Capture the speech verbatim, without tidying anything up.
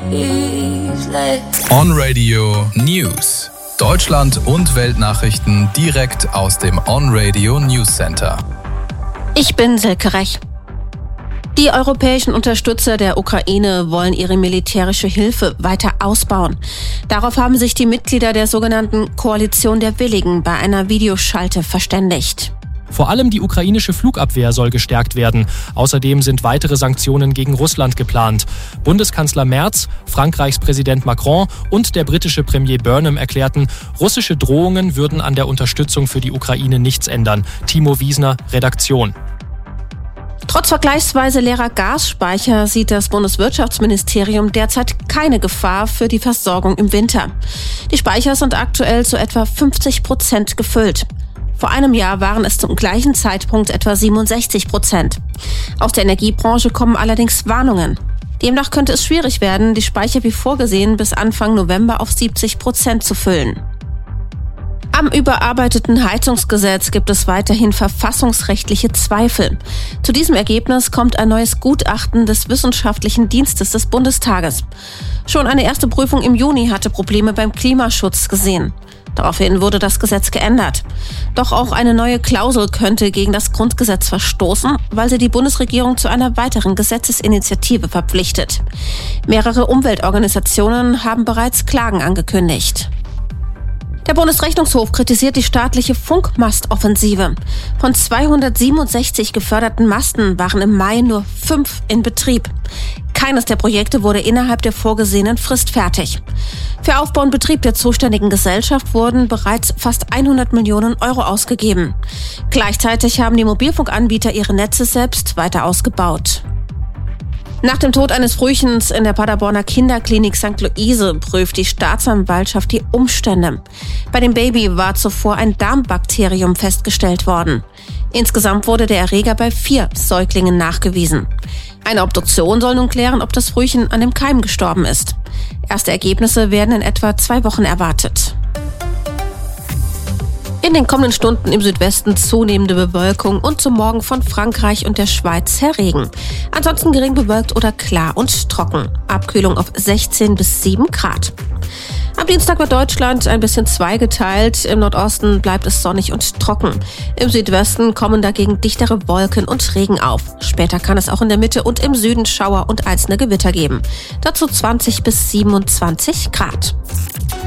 On Radio News. Deutschland und Weltnachrichten direkt aus dem On Radio News Center. Ich bin Silke Rech. Die europäischen Unterstützer der Ukraine wollen ihre militärische Hilfe weiter ausbauen. Darauf haben sich die Mitglieder der sogenannten Koalition der Willigen bei einer Videoschalte verständigt. Vor allem die ukrainische Flugabwehr soll gestärkt werden. Außerdem sind weitere Sanktionen gegen Russland geplant. Bundeskanzler Merz, Frankreichs Präsident Macron und der britische Premier Burnham erklärten, russische Drohungen würden an der Unterstützung für die Ukraine nichts ändern. Timo Wiesner, Redaktion. Trotz vergleichsweise leerer Gasspeicher sieht das Bundeswirtschaftsministerium derzeit keine Gefahr für die Versorgung im Winter. Die Speicher sind aktuell zu etwa fünfzig Prozent gefüllt. Vor einem Jahr waren es zum gleichen Zeitpunkt etwa siebenundsechzig Prozent. Aus der Energiebranche kommen allerdings Warnungen. Demnach könnte es schwierig werden, die Speicher wie vorgesehen bis Anfang November auf siebzig Prozent zu füllen. Am überarbeiteten Heizungsgesetz gibt es weiterhin verfassungsrechtliche Zweifel. Zu diesem Ergebnis kommt ein neues Gutachten des Wissenschaftlichen Dienstes des Bundestages. Schon eine erste Prüfung im Juni hatte Probleme beim Klimaschutz gesehen. Daraufhin wurde das Gesetz geändert. Doch auch eine neue Klausel könnte gegen das Grundgesetz verstoßen, weil sie die Bundesregierung zu einer weiteren Gesetzesinitiative verpflichtet. Mehrere Umweltorganisationen haben bereits Klagen angekündigt. Der Bundesrechnungshof kritisiert die staatliche Funkmastoffensive. Von zweihundertsiebenundsechzig geförderten Masten waren im Mai nur fünf in Betrieb. Keines der Projekte wurde innerhalb der vorgesehenen Frist fertig. Für Aufbau und Betrieb der zuständigen Gesellschaft wurden bereits fast hundert Millionen Euro ausgegeben. Gleichzeitig haben die Mobilfunkanbieter ihre Netze selbst weiter ausgebaut. Nach dem Tod eines Frühchens in der Paderborner Kinderklinik Sankt Luise prüft die Staatsanwaltschaft die Umstände. Bei dem Baby war zuvor ein Darmbakterium festgestellt worden. Insgesamt wurde der Erreger bei vier Säuglingen nachgewiesen. Eine Obduktion soll nun klären, ob das Frühchen an dem Keim gestorben ist. Erste Ergebnisse werden in etwa zwei Wochen erwartet. In den kommenden Stunden im Südwesten zunehmende Bewölkung und zum Morgen von Frankreich und der Schweiz her Regen. Ansonsten gering bewölkt oder klar und trocken. Abkühlung auf sechzehn bis sieben Grad. Am Dienstag wird Deutschland ein bisschen zweigeteilt. Im Nordosten bleibt es sonnig und trocken. Im Südwesten kommen dagegen dichtere Wolken und Regen auf. Später kann es auch in der Mitte und im Süden Schauer und einzelne Gewitter geben. Dazu zwanzig bis siebenundzwanzig Grad.